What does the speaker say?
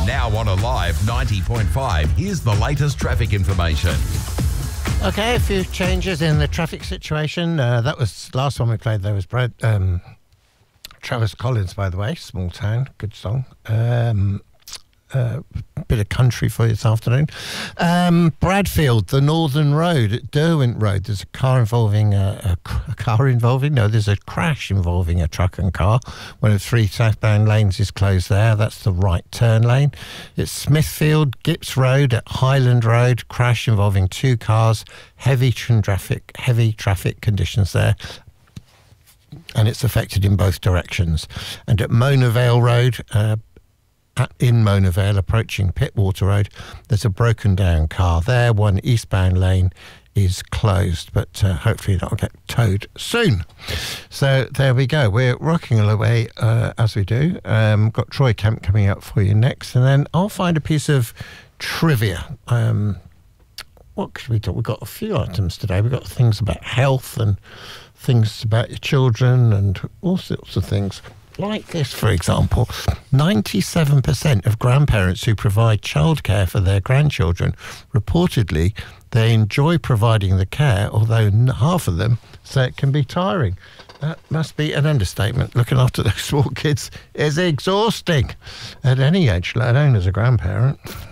Now on Alive 90.5, here's the latest traffic information. Okay, a few changes in the traffic situation. That was last one we played. There was Travis Collins, by the way, Small Town, good song. Bit of country for you this afternoon. Bradfield, the Northern Road at Derwent Road. There's a there's a crash involving a truck and car. One of three southbound lanes is closed there. That's the right turn lane. It's Smithfield, Gips Road at Highland Road. Crash involving two cars. Heavy traffic conditions there. And it's affected in both directions. And at Mona Vale Road, in Mona Vale, approaching Pittwater Road, there's a broken down car there. One eastbound lane is closed, but hopefully that'll get towed soon. So there we go. We're rocking away as we do. Got Troy Kemp coming up for you next, and then I'll find a piece of trivia. What could we do? We've got a few items today. We've got things about health and things about your children and all sorts of things. Like this, for example, 97% of grandparents who provide childcare for their grandchildren reportedly they enjoy providing the care, although half of them say it can be tiring. That must be an understatement. Looking after those small kids is exhausting at any age, let alone as a grandparent.